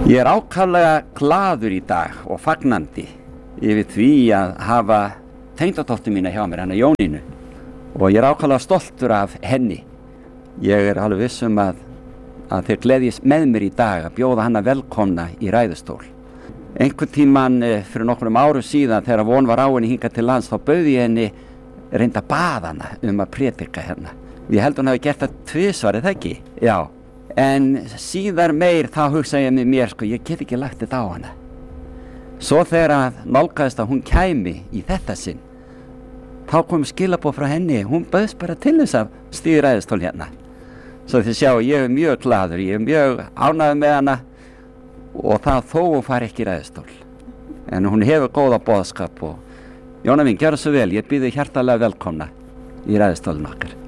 Ég ákaflega glaður í dag og fagnandi yfir því að hafa tengdadóttur mína hjá mér, hana Jónínu, og ég ákaflega stoltur af henni. Ég alveg viss að þeir gleðjast með mér í dag að bjóða hana velkomna í ræðustól. Einhvern tímann fyrir nokkrum árum síðan þegar von var á henni hingað til lands, þá bauð ég henni reynda að baða hana að prédika hérna. Ég held hún hafi gert það tvisvar, er það ekki? Já. En síðar meir þá hugsa ég með mér, ég get ekki lagt þetta á hana. Svo þegar að nálgaðist að hún kæmi í þetta sinn, þá kom skilaboð frá henni, hún bauðst bara til þess að stíga ræðustól hérna. Svo þið sjá, ég mjög glaður, ég mjög ánægður með hana og það þó hún fari ekki í ræðustól. En hún hefur góða boðskap og Jóna mín, gjörðu svo vel, ég býð þig hjartalega velkomna í ræðustólinn okkar.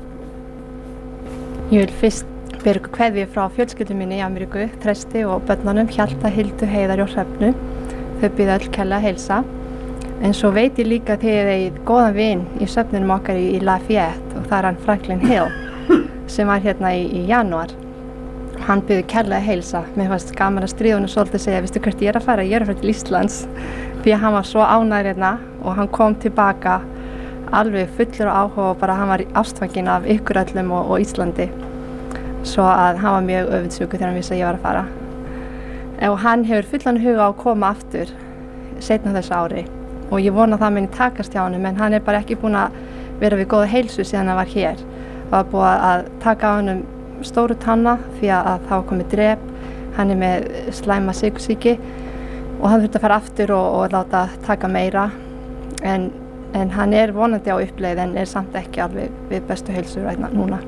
Ég vil fyrst bera ykkur kveðju frá fjölskyldum minni í Ameríku, Þresti og börnunum Hjalta, Hildu, Heiðari og Hrefnu. Þau býða öll kærlega að heilsa. En svo veit ég líka að þið eigið góðan vin í söfnunum okkar í Lafayette og það er hann Franklin Hill sem var hérna í janúar. Hann býður kærlega að heilsa. Mér fannst gaman að stríða honum svolítið að segja, veistu hvert ég er að fara? Ég er að fara til Íslands. Því að hann var svo ánægður hérna og hann kom tilbaka alveg fullur og áhuga og bara hann var ástfanginn af ykkur öllum og Íslandi. Svo að hann var mjög öfundsjúkur þegar hann vissi að ég var að fara. Og hann hefur fullan huga á að koma aftur seinna þessu ári og ég vona að það muni takast hjá honum, en hann er bara ekki búinn að vera við góða heilsu síðan hann var hér. Það var búið að taka á honum stóru tanna því að það var komið drep, hann er með slæma sykursýki og hann þurfti að fara aftur og láta taka meira, en hann er vonandi á uppleið en er samt ekki alveg við bestu heilsu núna.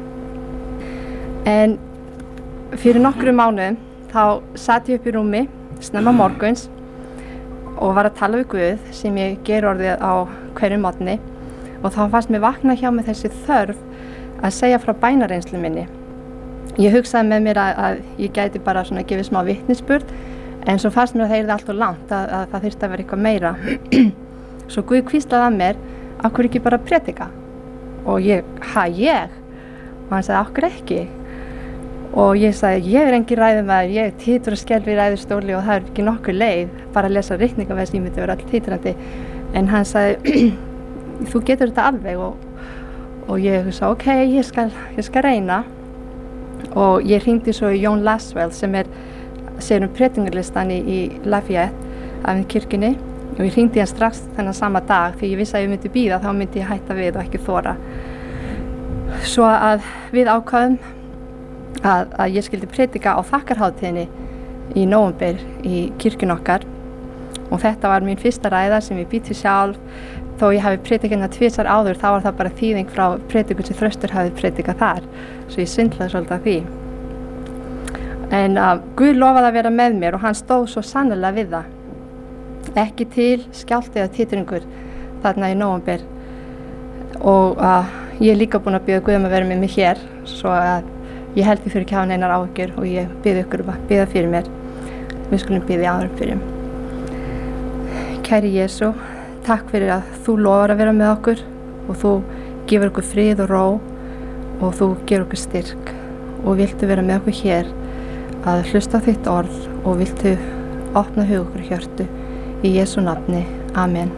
En fyrir nokkrum mánuðum þá sat ég upp í rúmi snemma morguns og var að tala við Guð sem ég ger orðið á hverjum morgni og þá fannst mér vakna hjá mig þessi þörf að segja frá bænareynslu minni. Ég hugsaði með mér að ég gæti bara svona að gefa smá vitnisburð, en svo fannst mér að það yrði allt of langt, að það þyrfti að vera eitthvað meira. Svo Guð hvíslaði að mér, af hverju ekki bara prédika? Og ég? Og hann sagði, af hverju ekki? Og ég sagði, ég er engin ræðumaður, ég titra og skelfi í ræðustóli og það er ekki nokkur leið, bara að lesa ritningaveðs, ég myndi vera all titrandi. En hann sagði, þú getur þetta alveg og ég sagði, ok, ég skal reyna. Og ég hringdi svo í Jón Laswell sem segir prédingarlistan í Lafayette af kirkjunni og ég hringdi hann strax þennan sama dag því ég vissi að ég myndi bíða, þá myndi ég hætta við og ekki þora. Svo að við ákváðum að ég skildi prédika á þakkarhátíðinni í nóvember í kirkjun okkar og þetta var mín fyrsta ræða sem ég býti sjálf. Þó ég hafi prédikað hérna tvisvar áður, þá var það bara þýðing frá prédikun sem Þröstur hafi prédikað þar, svo ég svindlaði svolítið af því. En Guð lofaði að vera með mér og hann stóð svo sannarlega við það. Ekki til skjálfti eða titringur þarna í nóvember og ég er líka búin að biðja Guð að vera með mig hér, svo að ég held því fyrir ekki að hafa neinar áhyggjur og ég biðja ykkur að biðja fyrir mér. Við skulum biðja áður fyrir. Kæri Jesú, takk fyrir að þú lofar að vera með okkur og þú gefur okkur frið og ró og þú gefur okkur styrk og viltu vera með okkur hér að hlusta á þitt orð og viltu opna hug okkur hjörtu í Jesú nafni. Amen.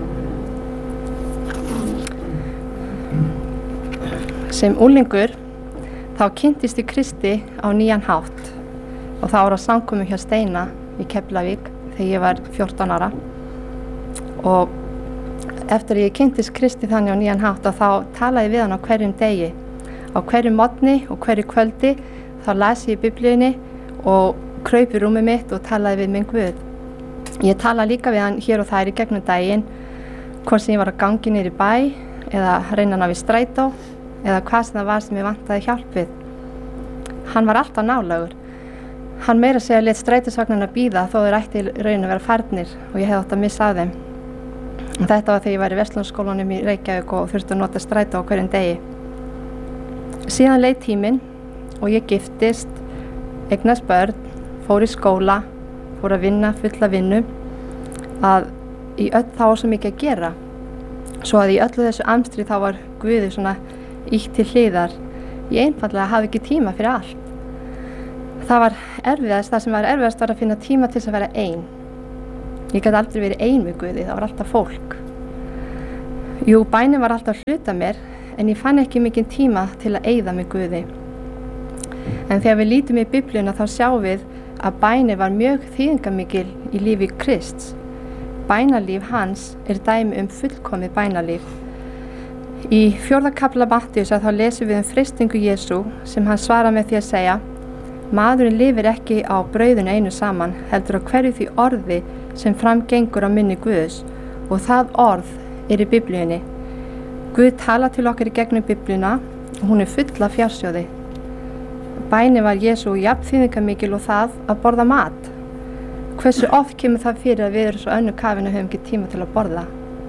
Sem unglingur þá kynntist ég Kristi á nýjan hátt og það var á samkomu hjá Steina í Keflavík þegar ég var 14 ára og eftir að ég kynntist Kristi þannig á nýjan hátt og þá talaði ég við hann á hverjum degi. Á hverjum morgni og hverju kvöldi þá las ég í Biblíunni og kraup í rúmið mitt og talaði við minn Guð. Ég talaði líka við hann hér og þær í gegnum daginn, hvort sem ég var að gangi niður í bæ eða reyna að ná í strætó eða hvað sem það var sem ég vantaði hjálp við. Hann var alltaf nálægur. Hann meira að segja lét strætisvagnarna bíða þó þeir ætti í raun að vera farnir og ég hefði átt að missa af þeim. Þetta var þegar ég var í Verslunarskólanum í Reykjavík og þurfti að nota strætó á hverjum degi. Síðan leið tíminn og ég giftist, eignast börn, fór í skóla, fór að vinna fulla vinnu, að í öll þá var svo mikið að gera. Svo að í öllu þessu amstri þá var Guði svona ítt til hliðar. Ég einfaldlega hafði ekki tíma fyrir allt. það sem var erfiðast var að finna tíma til þess að vera ein. Ég gat aldrei verið ein með Guði, það var alltaf fólk. Jú, bænin var alltaf hluta mér, en ég fann ekki mikinn tíma til að eyða með Guði. En þegar við lítum í Biblíuna þá sjáum við að bænin var mjög þýðingarmikil í lífi Krists. Bænalíf hans dæmi fullkomið bænalíf. Í 4. kafla Mattheusar þá lesum við freistingu Jesú sem hann svarar með því að segja: maðurinn lifir ekki á brauðinu einu saman, heldur á hverju því orði sem framgengur á munni Guðs, og það orð í Biblíunni. Guð tala til okkar í gegnum Biblíuna og hún full af fjársjóði. Bænin var Jesú jafn þýðingarmikil og það að borða mat. Hversu oft kemur það fyrir að við erum svo önnu kafin og höfum ekki tíma til að borða?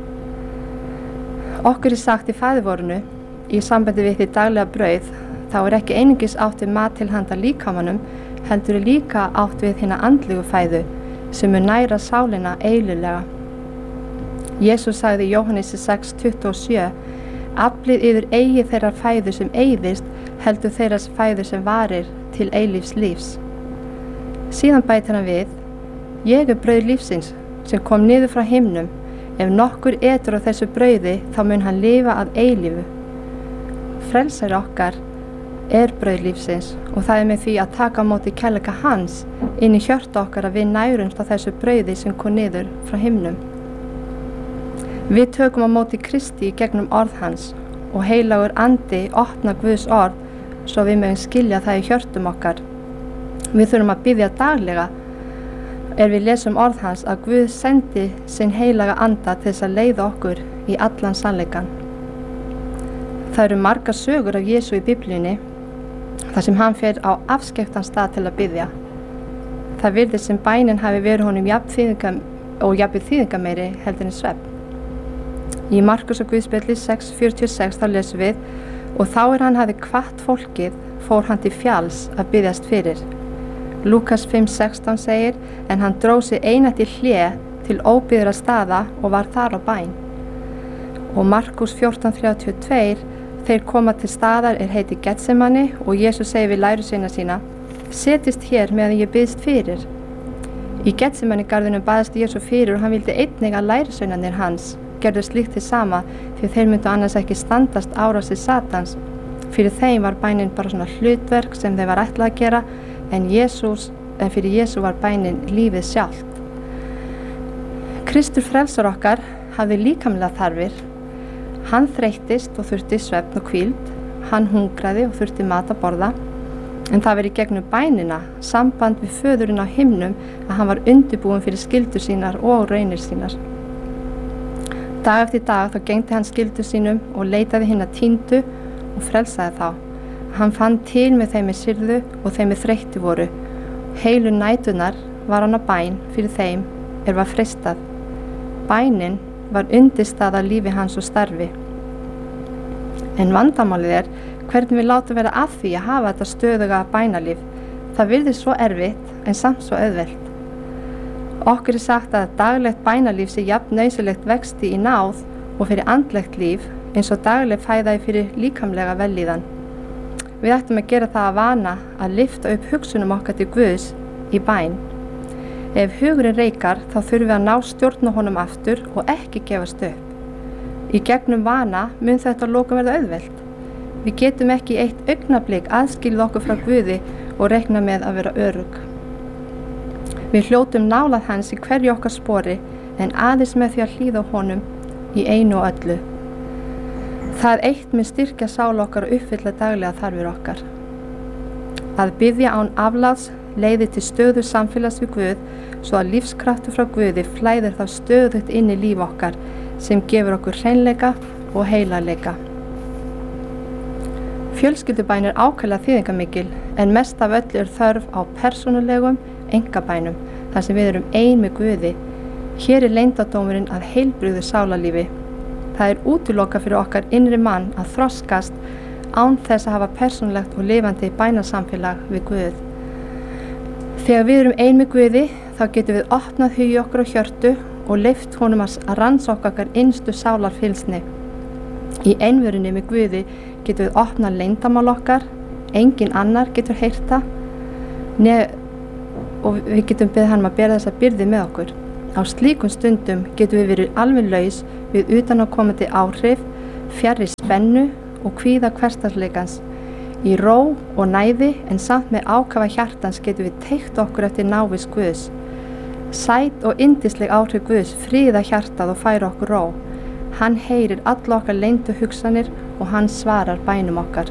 Okkur sagt í Faðirvorinu í sambandi við því daglega brauð, þá ekki einungis átt við mat til handa líkamanum, heldur líka átt við hina andlegu fæðu sem næra sálina eilíflega. Jesús sagði í Jóhannesi 6:27: aflið yfir eigi þeirrar fæðu sem eyðist, heldur þeirras fæðu sem varir til eilífs lífs. Síðan bætir hann við: ég brauð lífsins sem kom niður frá himnum. Ef nokkur etur á þessu brauði, þá mun hann lifa að eilífu. Frelsari okkar brauð lífsins, og það með því að taka á móti kærleika hans inn í hjörtu okkar að við nærumst á þessu brauði sem kom niður frá himnum. Við tökum á móti Kristi í gegnum orð hans, og heilagur andi opna Guðs orð svo við mögum skilja það í hjörtum okkar. Við þurfum að biðja daglega við lesum orð hans að Guð sendi sinn heilaga anda til þess að leiða okkur í allan sannleikann. Það eru margar sögur af Jesú í Biblíunni þar sem hann fer á afskekktan stað til að biðja. Það virðist sem bænin hafi verið honum jafn þýðingarmeiri heldur en svefn. Í Markus og Guðspjalli 6:46 þá lesum við: og þá hann hafi hvatt fólkið, fór hann til fjalls að biðjast fyrir. Lúkas 5:16 segir: en hann dró sig einatt í hlé til óbyggðra staða og var þar á bæn. Og Markus 14:32: þeir koma til staðar heiti Getsemani, og Jesús segir við lærisveina sína: setjist hér meðan ég biðst fyrir. Í Getsemani garðinum baðist Jesú fyrir, og hann vildi einnig að lærisveinarnir hans gerðu slíkt hið sama, því þeir myndu annars ekki standast árásir Satans. Fyrir þeim var bænin bara svona hlutverk sem þeir var ætlað að gera, en fyrir Jesú var bænin lífið sjálft. Kristur frelsar okkar hafði líkamlega þarfir. Hann þreyttist og þurfti svefn og hvíld, hann hungraði og þurfti mat að borða, en það var í gegnum bænina, samband við föðurinn á himnum, að hann var undirbúinn fyrir skyldur sínar og raunir sínar. Dag eftir dag þá gegndi hann skyldur sínum og leitaði hinna týndu og frelsaði þá. Hann fann til með þeim syrðu og þeim þreyttu voru. Heilu nætunar var hann á bæn fyrir þeim var freistað. Bænin var undirstaða lífi hans og starfi. En vandamálið hvernig við látum vera að því að hafa þetta stöðuga bænalíf. Það virðist svo erfitt en samt svo auðvelt. Okkur sagt að daglegt bænalíf sé jafn nauðsynlegt vexti í náð og fyrir andlegt líf eins og dagleg fæða fyrir líkamlega vellíðan. Við ættum að gera það að vana að lyfta upp hugsunum okkar til Guðs í bæn. Ef hugurinn reikar þá þurfum við að ná stjórn á honum aftur og ekki gefast upp. Í gegnum vana mun þetta að lokum verða auðvelt. Við getum ekki eitt augnablik aðskilið okkur frá Guði og reikna með að vera örugg. Við hljótum nálað hans í hverju okkar spori, en aðeins með því að hlýða á honum í einu og öllu. Það eitt mun styrkja sál okkar og uppfylla daglega þarfir okkar. Að biðja án afláts leiðir til stöðu samfélags við Guð, svo að lífskraftur frá Guði flæðir þá stöðugt inn í líf okkar, sem gefur okkur hreinleika og heilarleika. Fjölskyldubæn ákaflega þýðingarmikil, en mest af öllu þörf á persónulegum einkabænum, þar sem við erum ein með Guði. Hér leyndardómurinn að heilbrigðu sálarlífi. Það útilokað fyrir okkar innri mann að þroskast án þess að hafa persónulegt og lifandi bænasamfélag við Guð. Þegar við erum ein með Guði, þá getum við opnað hugi okkur á hjörtu og leyft honum að rannsókna okkar innstu sálarfylgsni. Í einverunni með Guði getum við opnað leyndamál okkar, engin annar getur heyrt það, og við getum beðið hann að bera þessa byrði með okkur. Á slíkum stundum getum við verið alveg laus við utanaðkomandi áhrif, fjarri spennu og kvíða hversdagsleikans. Í ró og næði en samt með ákafa hjartans getum við teygt okkur eftir návist Guðs. Sæt og yndisleg áhrif Guðs fríða hjartað og færa okkur ró. Hann heyrir alla okkar leyndu hugsanir og hann svarar bænum okkar.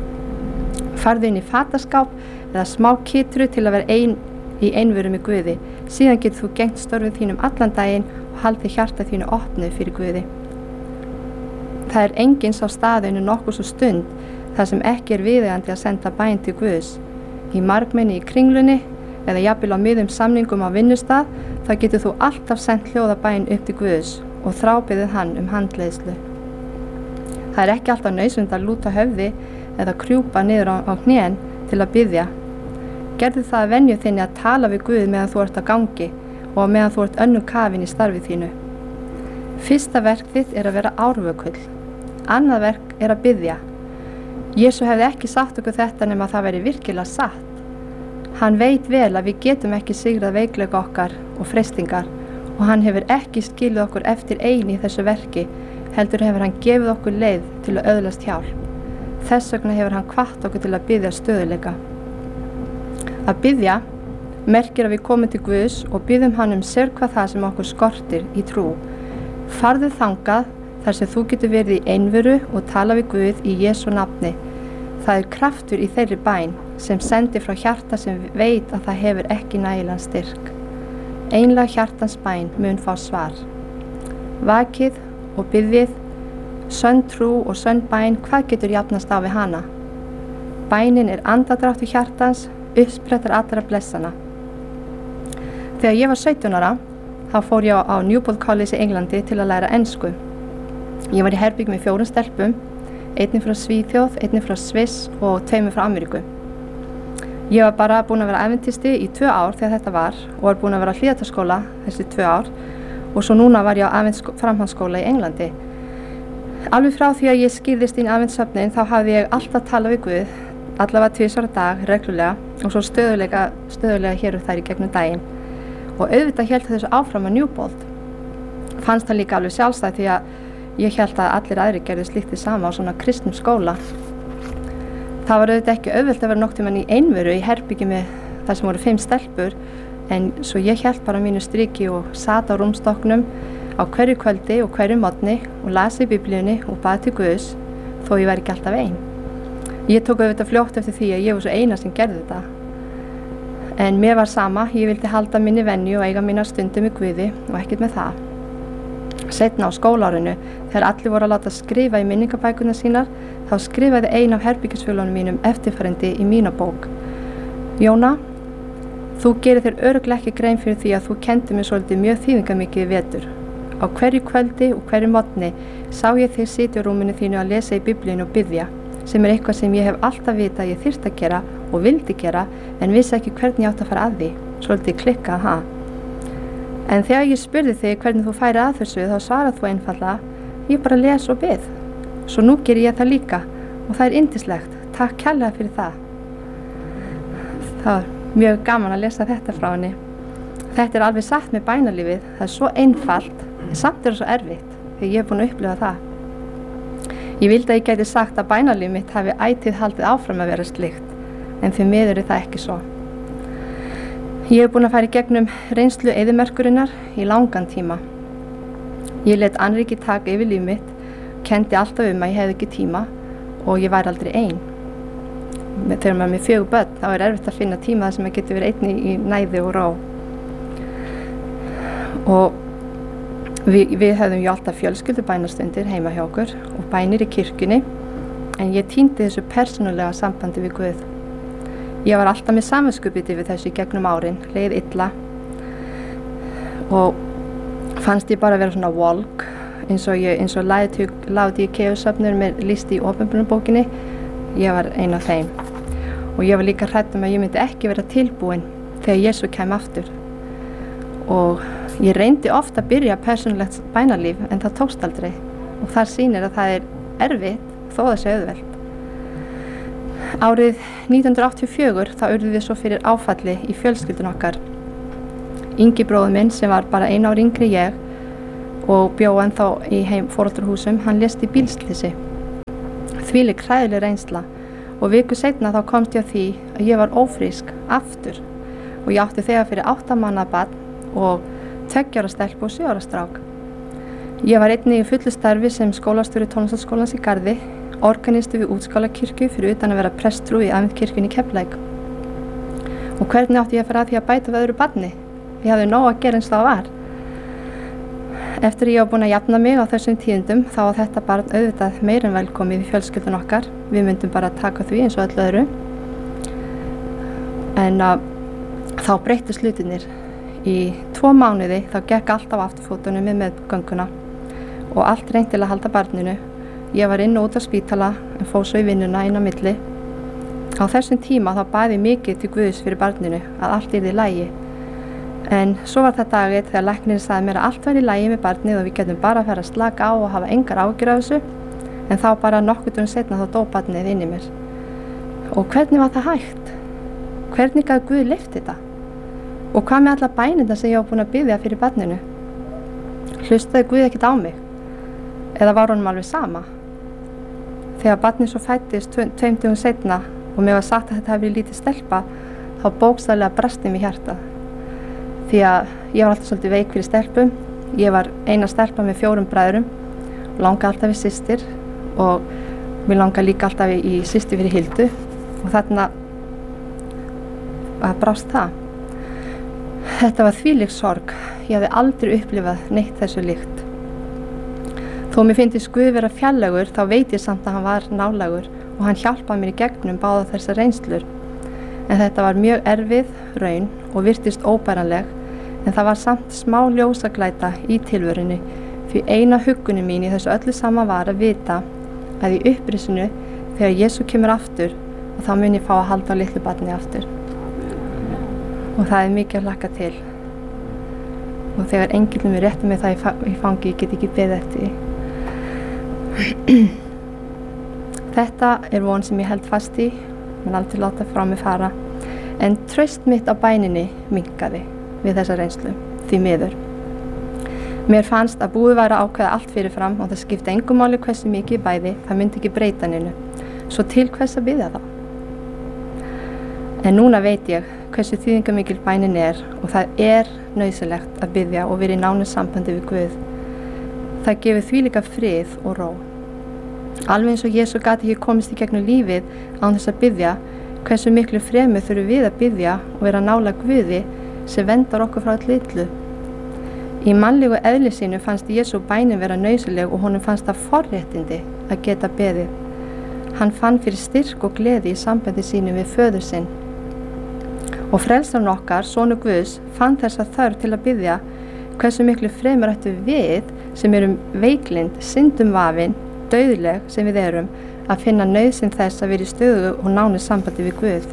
Farðu inn í fataskáp eða smá kitru til að vera í einveru með Guði. Síðan getur þú gegnt störfum þínum allan daginn og haldið hjarta þínu opnu fyrir Guði. Það enginn sá staðinu nokkuð svo stund þar sem ekki viðeigandi að senda bæn til Guðs. Í margmenni í kringlunni eða jafnvel á miðum samningum á vinnustað, þá getur þú alltaf sendt hljóðabæn upp til Guðs og þrábeðið hann handleiðslu. Það ekki alltaf nauðsynlegt að lúta höfði eða krjúpa niður á hnén til að biðja. Gerðu það að venju þinni að tala við Guð meðan þú ert á gangi og meðan þú ert önnur kafin í starfi þínu. Fyrsta verk þitt að vera árvökull. Annað verk að biðja. Jesú hefði ekki sagt okkur þetta nema það veri virkilega satt. Hann veit vel að við getum ekki sigrað veikleika okkar og freistingar og hann hefur ekki skilið okkur eftir eini í þessu verki, heldur hefur hann gefið okkur leið til að öðlast hjálp. Þess vegna hefur hann hvatt okkur til að biðja stöðuleika. Að biðja merkir að við komum til Guðs og biðjum hann sérhvað það sem okkur skortir í trú. Farðu þangað þar sem þú getur verið í einveru og tala við Guð í Jesú nafni. Það kraftur í þeirri bæn sem sendir frá hjarta sem veit að það hefur ekki nægilegan styrk. Einlæg hjartans bæn mun fá svar. Vakið og biðjið, sönn trú og sönn bæn, hvað getur jafnast á við hana? Bænin andadráttur hjartans, uppsprettar allra blessana. Þegar ég var 17 ára, þá fór ég á Newport College í Englandi til að læra ensku. Ég var í herbygg með 4 stelpum, einni frá Svíþjóð, einni frá Sviss og 2 frá Ameríku. Ég var bara búin að vera adventisti í 2 ár þegar þetta var og var búin að vera á hlíðarskóla þessi 2 ár og svo núna var ég á framhaldsskóla í Englandi. Alveg frá því að ég skýrðist inn í adventssöfnin þá hafði ég alltaf talað við Guð, allavega 2 á dag, reglulega og svo stöðulega hér og þær í gegnum daginn. Og auðvitað hélt þessu áfram að Newport. Fannst það líka alveg sjálfstætt því að ég hélt að allir aðrir gerðu slíkt hið sama á svona kristnum skóla. Það var auðvitað ekki auðvelt að vera nokkuð mann í einveru í herbyggi með þar sem voru 5 stelpur, en svo ég hélt bara mínu striki og sat á rúmstokknum á hverju kvöldi og hverju morgni og las í Biblíunni og bað til Guðs, þó ég var ekki alltaf ein. Ég tók auðvitað fljótt eftir því að ég var svo eina sem gerði þetta. En mér var sama, ég vildi halda minni venju og eiga mína stundum með Guði og ekkert með það. Seinna á skólaárinu, þegar allir voru að láta skrifa í minningabækurnar sínar, þá skrifaði ein af herbyggisfjölunum mínum eftirfarandi í mína bók. Jóna, þú gerir þér örugglega ekki grein fyrir því að þú kenndi mér svolítið mjög þýðingarmikið í vetur. Á hverju kvöldi og hverju morgni sá ég þig sitja á rúminu þínu að lesa í Biblíunni og biðja, sem eitthvað sem ég hef alltaf vitað að ég þyrfti að gera og vildi gera, en vissi ekki hvernig ég átti að fara að því. Svolítið klikkað, ha? En þegar ég spurði þig hvernig þú færi að þessu, þá svarað þú einfaldlega, ég bara les og bið. Svo nú ger ég það líka og það yndislegt. Takk kærlega fyrir það. Það var mjög gaman að lesa þetta frá henni. Þetta alveg satt með bænalífið. Það svo einfalt, en samt það svo erfitt, því ég hef búin að upplifa það. Ég vildi að ég gæti sagt að bænalíf mitt hafi ætíð haldið áfram að vera slíkt, en því miður það ekki svo. Ég hef búin að fara í gegnum reynslu eyðimerkurinnar í langan tíma. Ég let annríki taka yfir líf mitt, kendi alltaf að ég hefði ekki tíma og ég væri aldrei ein. Þegar maður með 4 börn, þá erfitt að finna tíma þar sem maður getur verið einni í næði og ró. Og við höfðum alltaf fjölskyldubænastundir heima hjá okkur og bænir í kirkjunni, en ég týndi þessu persónulega sambandi við Guð. Ég var alltaf með samviskubit yfir þessu í gegnum árin, leið illa og fannst ég bara vera svona volk eins og Laodíkeu-söfnur með listi í opinberunarbókinni. Ég var ein af þeim og ég var líka hrædd að ég myndi ekki vera tilbúin þegar Jesú kæmi aftur. Og ég reyndi oft að byrja persónulegt bænalíf en það tókst aldrei og þar sýnir að það erfitt þó það sé auðvelt. Árið 1984 þá urðum við svo fyrir áfalli í fjölskyldun okkar. Ingi bróðir minn sem var bara 1 ár yngri en ég og bjó ennþá í foreldrahúsum, hann lést í bílslysi. Þvílík hræðileg reynsla og viku seinna þá komst ég að því að ég var ófrísk aftur og ég átti þegar fyrir 8 mánaða barn og 2 ára stelpu og 7 ára strák. Ég var einnig í fullu starfi sem skólastjóri tónlistarskólans í Garði, organisti við Útskálakirkju fyrir utan að vera prestsfrú í Æmundkirkjunni í Keflavík. Og hvernig átti ég að fara að því að bæta við öðru barni? Ég hafði nóg að gera eins og það var. Eftir ég var búin að jafna mig á þessum tíðindum þá var þetta barn auðvitað meira en velkomið í fjölskyldun okkar. Við myndum bara taka því eins og öllu öðru. En þá breyttust hlutirnir. Í 2 mánuði þá gekk allt á afturfótunum með meðgönguna og allt reynt til að halda barninu. Ég var inn og út á spítala en fór svo í vinnuna inn á milli. Á þessum tíma þá bað ég mikið til Guðs fyrir barninu að allt yrði í lagi. En svo var það daginn þegar læknirinn sagði mér að allt væri í lagi með barnið og við getum bara að fara að slaka á og hafa engar áhyggjur af þessu. En þá bara nokkurn dögum seinna þá dó barnið inn í mér. Og hvernig var það hægt? Hvernig gat Guð leyft þetta? Og hvað með alla bænirnar sem ég var búin að biðja fyrir barninu? Hlustaði Guð ekkert á mig? Eða var honum alveg sama? Þegar barnið svo fæddist 2 dögum seinna og mér var sagt að þetta hefði verið lítið stelpa, þá bókstaflega brast mér hjartað. Því að ég var alltaf svolítið veik fyrir stelpum. Ég var eina stelpa með 4 bræðrum og langaði alltaf við systir og mér langaði líka alltaf í systur fyrir Hildu og þarna brást það. Þetta var þvílík sorg. Ég hafði aldrei upplifað neitt þessu líkt. Þó mér fyndist Guð vera fjarlægur þá veit ég samt að hann var nálægur og hann hjálpaði mér í gegnum báða þessar reynslur. En þetta var mjög erfið raun og virtist óbæranleg, en það var samt smá ljósaglæta í tilverunni því eina huggunin mín í þessu öllu sama var að vita að í upprisinu þegar Jesú kemur aftur og þá mun ég fá að halda á litlu barni aftur. Og það er mikið að hlakka til. Og þegar engillinn mér rétti mig það í fangi, ég get ekki beðið eftir því. Þetta er von sem ég held fast í, menn aldrei láta frá mig fara. En traust mitt á bæninni minnkaði við þessa reynslu, því miður. Mér fannst að búið væri að ákveða allt fyrirfram og það skipti engu máli hversu mikið bæði, það myndi ekki breyta neinu. Svo til hvers að biðja þá? En núna veit ég hversu þýðingamikil bænin er og það er nauðsynlegt að biðja og vera í nánu sambandi við Guð. Það gefur þvílíka frið og ró. Alveg eins og Jesú gat ekki komist í gegnum lífið án þess að biðja, hversu miklu fremur þurfum við að biðja og vera nálæg Guði sem vendar okkur frá öllu illu. Í mannlegu eðli sínu fannst Jesú bænin vera nauðsynleg og honum fannst það forréttindi að geta beðið. Hann fann fyrir styrk og gleði í sambandi sínu við föður sinn. Og frelsarinn okkar, sonur Guðs, fann þessa þörf til að biðja, hversu miklu fremur ættu við sem erum veiklynd, syndum vafin, dauðleg sem við erum, að finna nauðsyn þess að vera í stöðu og nánu sambandi við Guð.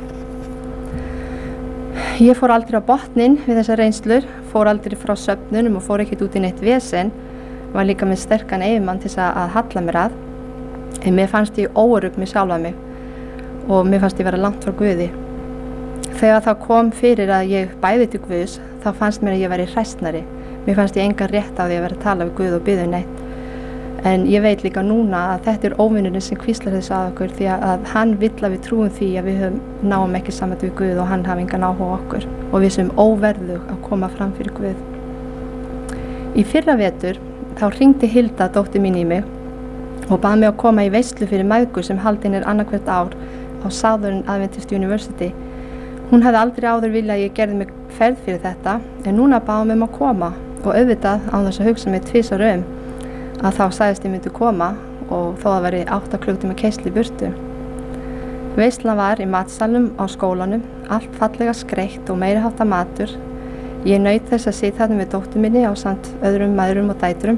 Ég fór aldrei á botninn við þessar reynslur, fór aldrei frá söfnunum og fór ekkert út í neitt vesen, var líka með sterkan eiginmann til að halla mér að, en mér fannst ég óörugg með sjálfa mig og mér fannst ég vera langt frá Guði. Þegar það kom fyrir að ég bæði til Guðs, þá fannst mér að ég væri hræstnari. Mér fannst ég engan rétt á því að vera að tala við Guð og biðja neitt. En ég veit líka núna að þetta er óvinurinn sem hvíslar þessu að okkur því að hann vill að við trúum því að við náum ekki samband við Guð og hann hafi engan áhuga á okkur og við sem óverðug að koma fram fyrir Guð. Í fyrra vetur þá hringdi Hilda, dóttir mín, í mig og bað mig að koma í veislu fyrir mæðgur sem haldin er annað hvert ár á Southern Adventist University. Hún hafði aldrei áður viljað að ég gerði mig ferð fyrir þetta en núna bað hún að koma og auðvitað án þess að hugsa mig tvisvar að þá sagðist ég myndi koma og þó það væri 8 klukkutíma keyrslu í burtu. Veislan var í matsalnum á skólanum, allt fallega skreytt og meiri háttar matur. Ég naut þess að sitja þarna með dóttur minni ásamt öðrum mæðrum og dætrum.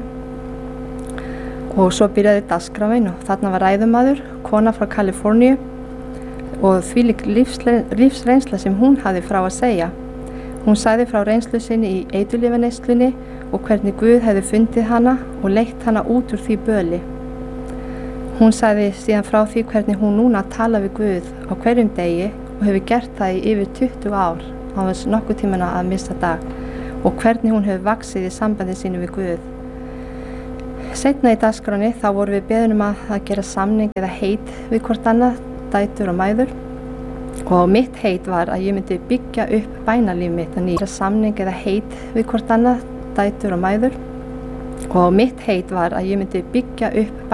Og svo byrjaði dagskráin og þarna var ræðumaður, kona frá Kaliforníu og þvílík lífsreynsla sem hún hafði frá að segja. Hún sagði frá reynslu sinni í eiturlyfjaneyslunni og hvernig Guð hefði fundið hana og leitt hana út úr því böli. Hún sagði síðan frá því hvernig hún núna tala við Guð á hverjum degi og hefur gert það í yfir 20 ár á þess nokkuð tímana að missa dag og hvernig hún hefur vaxið í sambandi sínu við Guð. Seinna í dagskráni þá vorum við beðin að gera samning eða heit við hvort annað, dætur og mæður, og mitt heit var að ég myndi byggja upp bænalíf mitt að nýja samning eða heit við hvort annað, dætur og mæður, og mitt heit var að ég myndi byggja upp